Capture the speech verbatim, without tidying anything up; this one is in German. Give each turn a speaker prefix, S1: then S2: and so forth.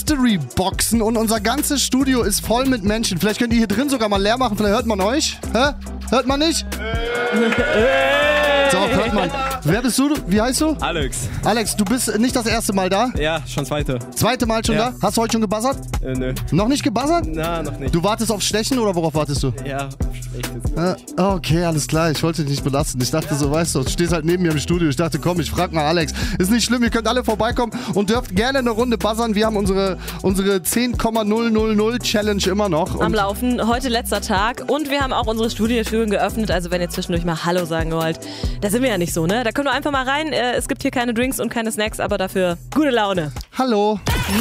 S1: Mystery-Boxen und unser ganzes Studio ist voll mit Menschen. Vielleicht könnt ihr hier drin sogar mal leer machen, vielleicht hört man euch. Hä? Hört man nicht? So, hört man. Wer bist du? Wie heißt du?
S2: Alex.
S1: Alex, du bist nicht das erste Mal da?
S2: Ja, schon zweite.
S1: Zweite Mal schon
S2: Ja.
S1: da? Hast du heute schon gebuzzert?
S2: Äh, nö.
S1: Noch nicht gebuzzert?
S2: Na, noch nicht.
S1: Du wartest auf Stechen oder worauf wartest du?
S2: Ja, echt jetzt.
S1: Äh, okay, alles klar. Ich wollte dich nicht belasten. Ich dachte so, weißt du, du stehst halt neben mir im Studio. Ich dachte, komm, ich frag mal Alex. Ist nicht schlimm, ihr könnt alle vorbeikommen und dürft gerne eine Runde buzzern. Wir haben unsere, unsere zehn Komma null null null Challenge immer noch.
S3: Am
S1: Und
S3: Laufen. Heute letzter Tag. Und wir haben auch unsere Studiotüren geöffnet. Also wenn ihr zwischendurch mal Hallo sagen wollt. Da sind wir ja nicht so, ne? Da können wir einfach mal rein. Äh, Es gibt hier keine Drinks und keine Snacks, aber dafür gute Laune.
S1: hallo.